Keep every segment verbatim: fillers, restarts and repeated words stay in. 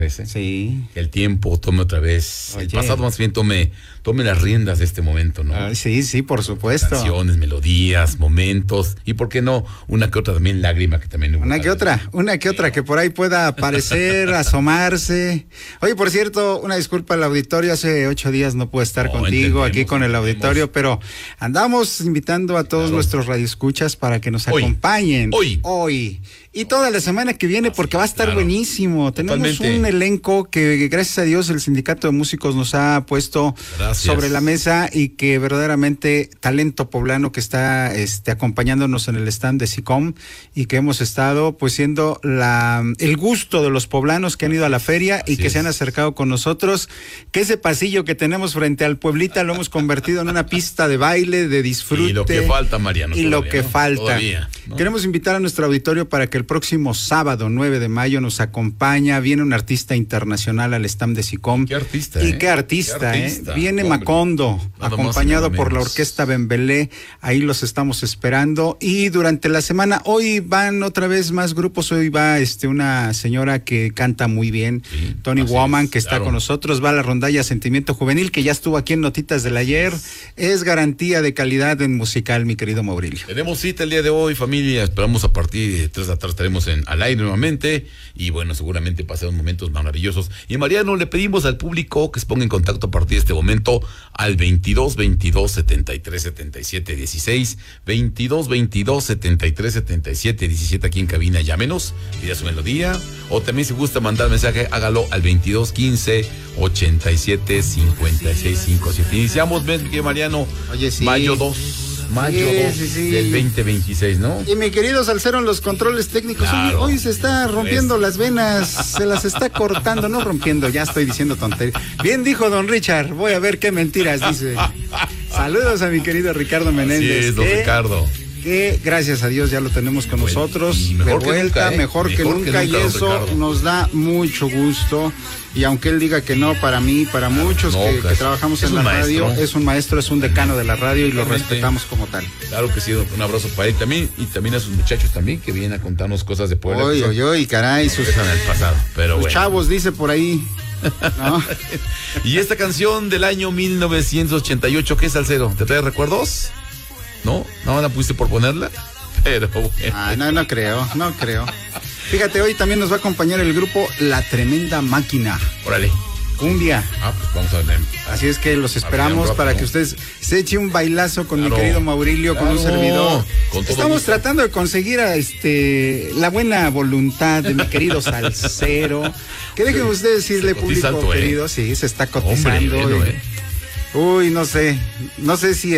Sí. El tiempo tome otra vez. Oye. El pasado más bien tome, tome las riendas de este momento, ¿no? Ah, sí, sí, por supuesto. Canciones, melodías, momentos. Y por qué no, una que otra también lágrima que también hubo. Una que otra, una que otra que por ahí pueda aparecer, asomarse. Oye, por cierto, una disculpa al auditorio, hace ocho días no pude estar no, contigo aquí con el auditorio, pero andamos invitando a todos claro. nuestros radioescuchas para que nos hoy. acompañen. Hoy. Hoy. Y toda la semana que viene, porque va a estar claro. buenísimo. Tenemos Totalmente. un elenco que, gracias a Dios, el Sindicato de Músicos nos ha puesto gracias. sobre la mesa y que verdaderamente talento poblano que está este, acompañándonos en el stand de SICOM y que hemos estado pues siendo la el gusto de los poblanos que han ido a la feria Así y que es. se han acercado con nosotros. Que ese pasillo que tenemos frente al Pueblita lo hemos convertido en una pista de baile, de disfrute. Y lo que falta, Mariano. Y todavía, lo que ¿no? falta. Todavía, ¿no? Queremos invitar a nuestro auditorio para que el próximo sábado nueve de mayo nos acompaña, viene un artista internacional al stand de SICOM. ¿Qué artista? Y eh? qué artista, ¿Qué artista? eh? Viene Hombre. Macondo, Nada acompañado por la orquesta Bembelé, ahí los estamos esperando. Y durante la semana, hoy van otra vez más grupos, hoy va este una señora que canta muy bien, sí, Tony Woman, que está claro. con nosotros, va a la rondalla Sentimiento Juvenil, que ya estuvo aquí en Notitas del Ayer, es garantía de calidad en musical, mi querido Maurilio. Tenemos cita el día de hoy, familia, esperamos a partir de tres de la tarde estaremos en, al aire nuevamente y bueno, seguramente pasarán momentos maravillosos. Y Mariano, le pedimos al público que se ponga en contacto a partir de este momento al veintidós veintidós setenta y tres setenta y siete dieciséis, veintidós veintidós setenta y tres setenta y siete diecisiete aquí en cabina, llámenos, pida su melodía, o también si gusta mandar mensaje, hágalo al veintidós quince ochenta y siete cincuenta y seis cincuenta y siete. Iniciamos, ven que Mariano, Oye, sí. mayo dos. Mayo sí, dos sí, sí. del veinte veintiséis, ¿no? Y mi querido Salcero en los controles técnicos, claro. hoy, hoy se está rompiendo pues. las venas, se las está cortando, no rompiendo, ya estoy diciendo tontería. Bien dijo don Richard, voy a ver qué mentiras dice. Saludos a mi querido Ricardo Menéndez. Así es, don que, Ricardo. Que gracias a Dios ya lo tenemos con bueno, nosotros, de vuelta, que nunca, ¿eh? mejor, mejor que nunca, que nunca y eso Ricardo. nos da mucho gusto. Y aunque él diga que no, para mí, para muchos no, que, que trabajamos en la maestro. radio, es un maestro, es un decano de la radio y lo respetamos como tal. Claro que sí, un abrazo para él también y también a sus muchachos también que vienen a contarnos cosas de Puebla. Oye, oye, oye, caray, sus en el pasado, pero sus bueno. chavos, dice por ahí. ¿No? Y esta canción del año mil novecientos ochenta y ocho, ¿qué es, Salcero? ¿Te trae recuerdos? ¿No? ¿No la pusiste por ponerla? Pero bueno. Ah, no, no creo, no creo. Fíjate, hoy también nos va a acompañar el grupo La Tremenda Máquina. Órale. Cumbia. Ah, pues vamos a ver. Así es que los esperamos rato, para ¿no? que ustedes se eche un bailazo con claro, mi querido Maurilio, claro, con un servidor. Con Estamos gusto. tratando de conseguir a este la buena voluntad de mi querido Salcero. Que dejen ustedes decirle, público alto, querido, eh. sí, se está cotizando. Hombre, bueno, eh. Uy, no sé, no sé si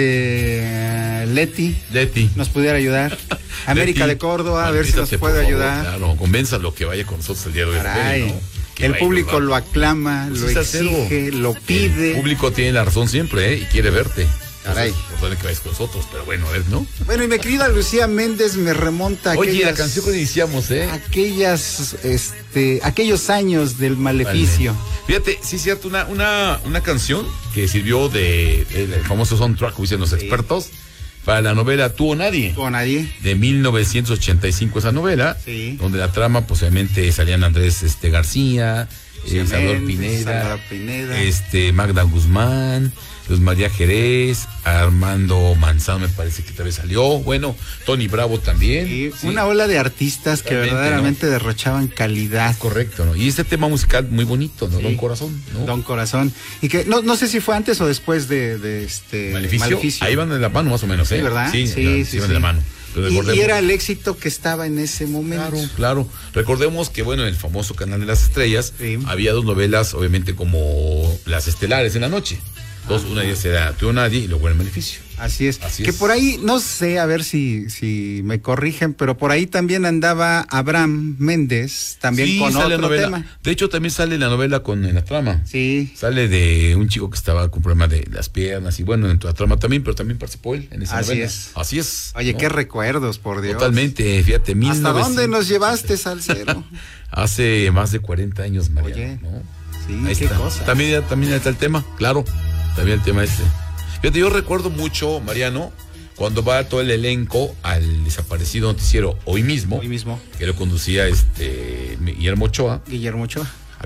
este Leti, Leti. nos pudiera ayudar. América Leti, de Córdoba, a ver si nos puede ayudar. Claro, convénzalo que vaya con nosotros el día de hoy. Caray, ¿no? El vaya, público va. lo aclama, pues lo exige, lo pide. El público tiene la razón siempre, ¿eh? Y quiere verte. Caray. Por favor, que vayas con nosotros, pero bueno, a ver, ¿no? Bueno, y mi querida Lucía Méndez me remonta a Oye, aquellas, la canción que iniciamos, ¿eh? Aquellas, este, aquellos años del maleficio. Vale. Fíjate, sí es cierto, una, una, una canción que sirvió de, de, de el famoso soundtrack, como dicen los sí. expertos, para la novela Tú o Nadie. Tú o Nadie. De mil novecientos ochenta y cinco, esa novela, sí. donde la trama, pues obviamente salían Andrés este, García, eh, Salvador Pineda, Salvador Pineda, este, Magda Guzmán, Luz María Jerez, Armando Manzano me parece que tal vez salió, bueno, Tony Bravo también. Sí, sí. Una ola de artistas Realmente, que verdaderamente ¿no? derrochaban calidad. Correcto, ¿no? Y este tema musical muy bonito, ¿no? Sí. Don Corazón, ¿no? Don Corazón. Y que no, no sé si fue antes o después de, de este Maleficio. Maleficio. Ahí van de la mano más o menos, ¿eh? Sí, ¿verdad? Sí, sí, la, sí, sí, van sí. de la mano. Y, y era el éxito que estaba en ese momento. Claro, claro. Recordemos que, bueno, en el famoso Canal de las Estrellas sí. había dos novelas, obviamente, como Las Estelares en la noche. Dos, una de ellas era Tú o Nadie y luego El Maleficio. Así es. Así que es. por ahí, no sé, a ver si, si me corrigen, pero por ahí también andaba Abraham Méndez, también sí, con sale otro la novela. tema. De hecho, también sale la novela con en la trama. Sí. Sale de un chico que estaba con problemas de las piernas y bueno, dentro de la trama también, pero también participó él en esa Así novela. es. Así es. Oye, ¿no? qué recuerdos, por Dios. Totalmente, fíjate. ¿Hasta mil novecientos dónde nos llevaste, Salcero? Hace más de cuarenta años, María. Oye, ¿no? sí, Ahí qué está. cosa. También, también está el tema, claro. También el tema este. Fíjate, yo recuerdo mucho, Mariano, cuando va todo el elenco al desaparecido noticiero Hoy Mismo. Hoy Mismo. Que lo conducía este Guillermo Ochoa. Guillermo Ochoa.